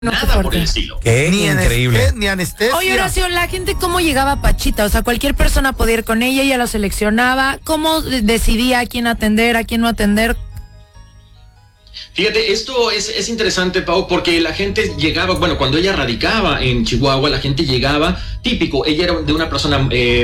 Nada por el estilo. Qué Ni increíble. Ni anestesia. Oye, Horacio, la gente, ¿cómo llegaba a Pachita? O sea, cualquier persona podía ir con ella la seleccionaba. ¿Cómo decidía a quién atender, a quién no atender? Fíjate, esto es interesante, Pau, porque la gente llegaba, bueno, cuando ella radicaba en Chihuahua, la gente llegaba, típico, ella era de una persona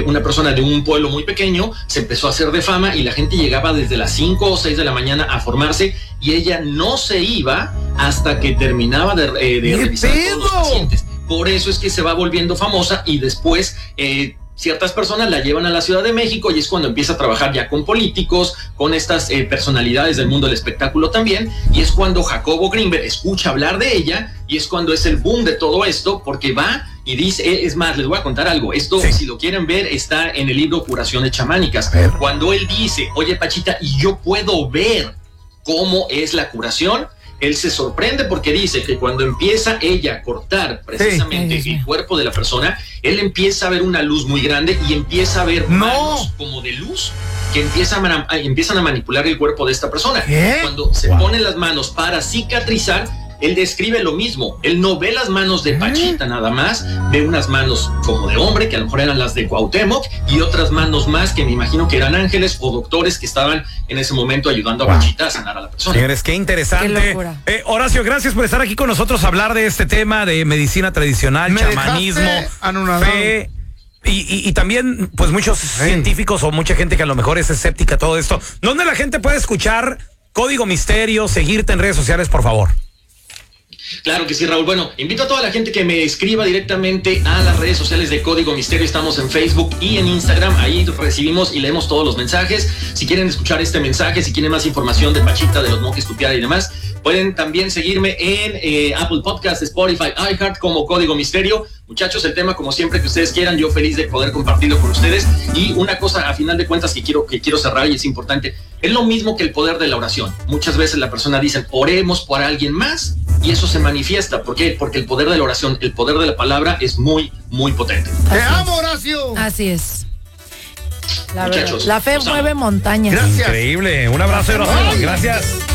de un pueblo muy pequeño, se empezó a hacer de fama y la gente llegaba desde las 5 o 6 de la mañana a formarse y ella no se iba hasta que terminaba de revisar todos los pacientes. Por eso es que se va volviendo famosa y después ciertas personas la llevan a la Ciudad de México y es cuando empieza a trabajar ya con políticos, con estas personalidades del mundo del espectáculo también, y es cuando Jacobo Greenberg escucha hablar de ella y es cuando es el boom de todo esto, porque va y dice, es más, les voy a contar algo, esto sí, si lo quieren ver está en el libro Curaciones Chamánicas, cuando él dice, oye Pachita, y yo puedo ver cómo es la curación. Él se sorprende porque dice que cuando empieza ella a cortar precisamente el cuerpo de la persona, él empieza a ver una luz muy grande y empieza a ver manos como de luz que empiezan a manipular el cuerpo de esta persona. Cuando se ponen las manos para cicatrizar, él describe lo mismo. Él no ve las manos de Pachita nada más, ve unas manos como de hombre, que a lo mejor eran las de Cuauhtémoc, y otras manos más que me imagino que eran ángeles o doctores que estaban en ese momento ayudando a Pachita a sanar a la persona. Señores, qué interesante. Qué Horacio, gracias por estar aquí con nosotros a hablar de este tema de medicina tradicional, chamanismo, fe. Y también, pues, muchos científicos o mucha gente que a lo mejor es escéptica a todo esto. ¿Dónde la gente puede escuchar Código Misterio, seguirte en redes sociales, por favor? Claro que sí, Raúl. Bueno, invito a toda la gente que me escriba directamente a las redes sociales de Código Misterio. Estamos en Facebook y en Instagram. Ahí recibimos y leemos todos los mensajes. Si quieren escuchar este mensaje, si quieren más información de Pachita, de los monjes Tupiara y demás, pueden también seguirme en Apple Podcasts, Spotify, iHeart como Código Misterio. Muchachos, el tema como siempre que ustedes quieran, yo feliz de poder compartirlo con ustedes. Y una cosa a final de cuentas que quiero cerrar y es importante, es lo mismo que el poder de la oración. Muchas veces la persona dice, oremos por alguien más y eso se manifiesta. ¿Por qué? Porque el poder de la oración, el poder de la palabra es muy, muy potente. ¡Te amo, Horacio! Así es. Muchachos, la fe mueve montañas. Gracias. Increíble. Un abrazo, Horacio. Gracias.